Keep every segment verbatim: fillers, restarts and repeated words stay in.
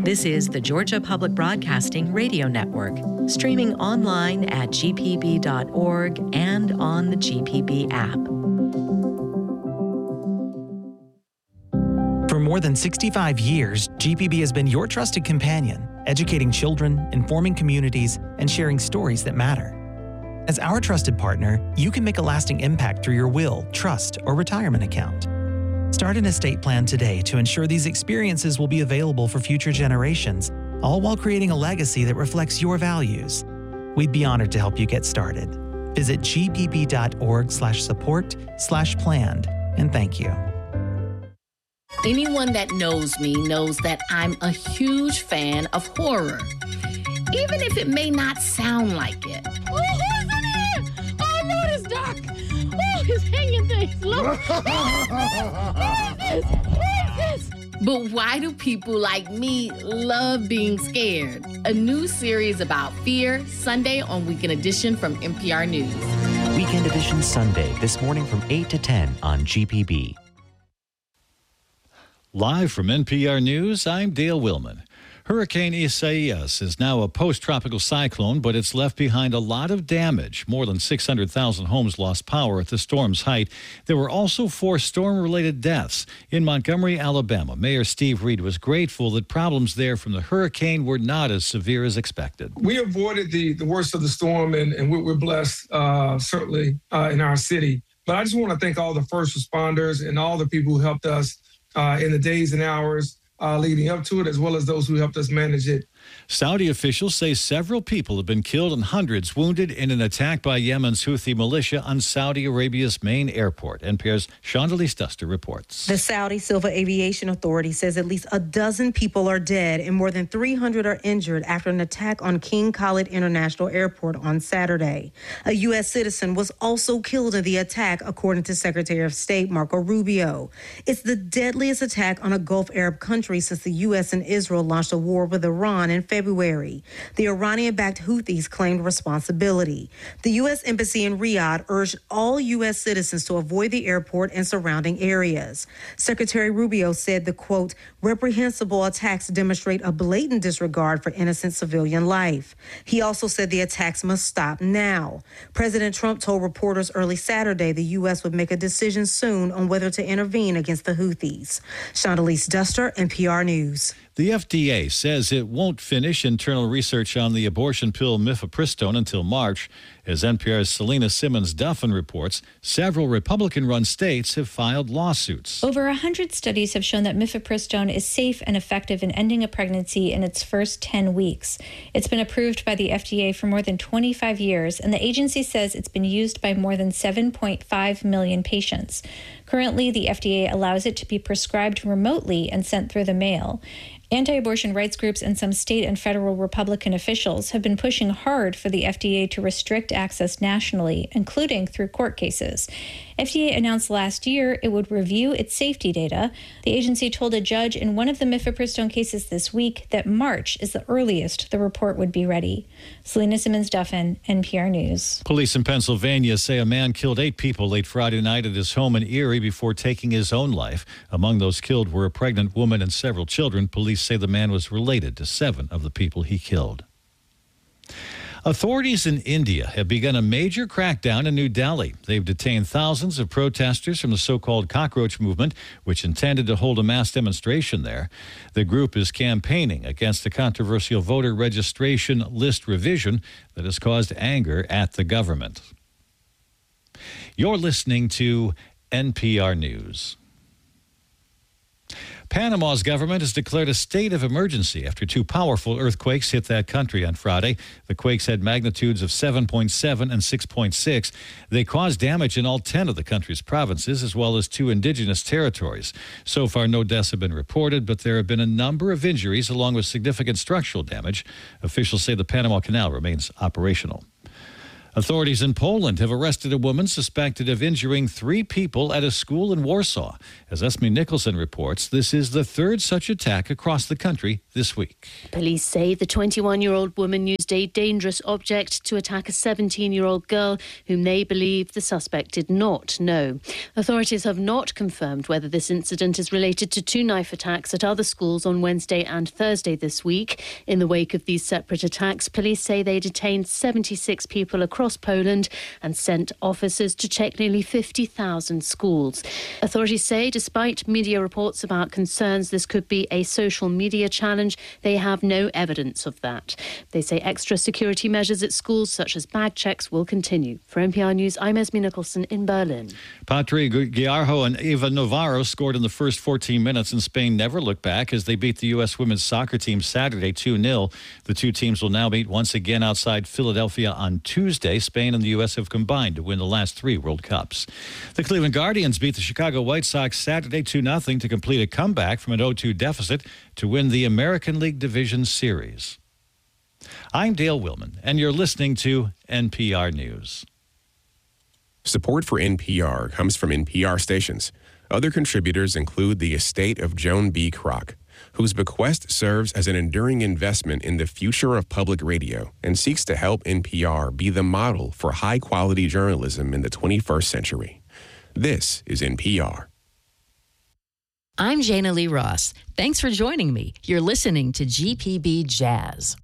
This is the Georgia Public Broadcasting Radio Network, streaming online at g p b dot org and on the G P B app. For more than sixty-five years, G P B has been your trusted companion, educating children, informing communities, and sharing stories that matter. As our trusted partner, you can make a lasting impact through your will, trust, or retirement account. Start an estate plan today to ensure these experiences will be available for future generations, all while creating a legacy that reflects your values. We'd be honored to help you get started. Visit g p b dot org slash support slash planned, and thank you. Anyone that knows me knows that I'm a huge fan of horror, even if it may not sound like it. Oh, who's in here? Oh, no, it's dark. Oh, it's hanging things. Look. What is this? What is this? But why do people like me love being scared? A new series about fear, Sunday on Weekend Edition from N P R News. Weekend Edition Sunday, this morning from eight to ten on G P B. Live from N P R News, I'm Dale Willman. Hurricane Isaias is now a post-tropical cyclone, but it's left behind a lot of damage. More than six hundred thousand homes lost power at the storm's height. There were also four storm-related deaths. In Montgomery, Alabama, Mayor Steve Reed was grateful that problems there from the hurricane were not as severe as expected. We avoided the, the worst of the storm, and, and we're blessed, uh, certainly, uh, in our city. But I just want to thank all the first responders and all the people who helped us uh, in the days and hours Uh, leading up to it, as well as those who helped us manage it. Saudi officials say several people have been killed and hundreds wounded in an attack by Yemen's Houthi militia on Saudi Arabia's main airport. N P R's Chandalise Duster reports. The Saudi Civil Aviation Authority says at least a dozen people are dead and more than three hundred are injured after an attack on King Khalid International Airport on Saturday. A U S citizen was also killed in the attack, according to Secretary of State Marco Rubio. It's the deadliest attack on a Gulf Arab country since the U S and Israel launched a war with Iran in February. The Iranian-backed Houthis claimed responsibility. The U S Embassy in Riyadh urged all U S citizens to avoid the airport and surrounding areas. Secretary Rubio said the, quote, reprehensible attacks demonstrate a blatant disregard for innocent civilian life. He also said the attacks must stop now. President Trump told reporters early Saturday the U S would make a decision soon on whether to intervene against the Houthis. Chandalise Duster, N P R News. The F D A says it won't finish internal research on the abortion pill mifepristone until March. As N P R's Selena Simmons-Duffin reports, several Republican-run states have filed lawsuits. Over one hundred studies have shown that mifepristone is safe and effective in ending a pregnancy in its first ten weeks. It's been approved by the F D A for more than twenty-five years, and the agency says it's been used by more than seven point five million patients. Currently, the F D A allows it to be prescribed remotely and sent through the mail. Anti-abortion rights groups and some state and federal Republican officials have been pushing hard for the F D A to restrict access nationally, including through court cases. F D A announced last year it would review its safety data. The agency told a judge in one of the mifepristone cases this week that March is the earliest the report would be ready. Selena Simmons-Duffin, N P R News. Police in Pennsylvania say a man killed eight people late Friday night at his home in Erie before taking his own life. Among those killed were a pregnant woman and several children. Police say the man was related to seven of the people he killed. Authorities in India have begun a major crackdown in New Delhi. They've detained thousands of protesters from the so-called cockroach movement, which intended to hold a mass demonstration there. The group is campaigning against the controversial voter registration list revision that has caused anger at the government. You're listening to N P R News. Panama's government has declared a state of emergency after two powerful earthquakes hit that country on Friday. The quakes had magnitudes of seven point seven and six point six. They caused damage in all ten of the country's provinces, as well as two indigenous territories. So far, no deaths have been reported, but there have been a number of injuries, along with significant structural damage. Officials say the Panama Canal remains operational. Authorities in Poland have arrested a woman suspected of injuring three people at a school in Warsaw. As Esme Nicholson reports, this is the third such attack across the country this week. Police say the twenty-one-year-old woman used a dangerous object to attack a seventeen-year-old girl whom they believe the suspect did not know. Authorities have not confirmed whether this incident is related to two knife attacks at other schools on Wednesday and Thursday this week. In the wake of these separate attacks, police say they detained seventy-six people across across Poland and sent officers to check nearly fifty thousand schools. Authorities say despite media reports about concerns this could be a social media challenge, they have no evidence of that. They say extra security measures at schools such as bag checks will continue. For N P R News, I'm Esme Nicholson in Berlin. Patri Guijarro and Eva Navarro scored in the first fourteen minutes, and Spain never looked back as they beat the U S women's soccer team Saturday two nil. The two teams will now meet once again outside Philadelphia on Tuesday. Spain and the U S have combined to win the last three World Cups. The Cleveland Guardians beat the Chicago White Sox Saturday two nothing to complete a comeback from an oh two deficit to win the American League Division Series. I'm Dale Willman, and you're listening to N P R News. Support for N P R comes from N P R stations. Other contributors include the estate of Joan B. Kroc, whose bequest serves as an enduring investment in the future of public radio and seeks to help N P R be the model for high-quality journalism in the twenty-first century. This is N P R. I'm Jana Lee Ross. Thanks for joining me. You're listening to G P B Jazz.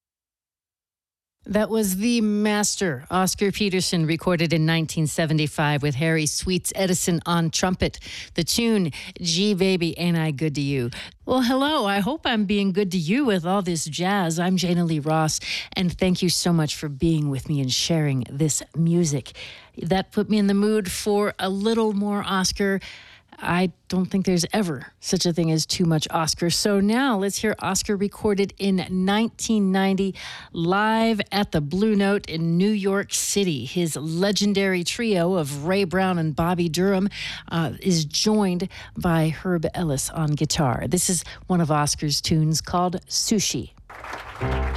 That was the master, Oscar Peterson, recorded in nineteen seventy-five with Harry Sweets Edison on trumpet. The tune, Gee Baby, Ain't I Good to You? Well, hello. I hope I'm being good to you with all this jazz. I'm Jana Lee Ross, and thank you so much for being with me and sharing this music. That put me in the mood for a little more Oscar. I don't think there's ever such a thing as too much Oscar. So now let's hear Oscar recorded in nineteen ninety live at the Blue Note in New York City. His legendary trio of Ray Brown and Bobby Durham uh, is joined by Herb Ellis on guitar. This is one of Oscar's tunes called Sushi.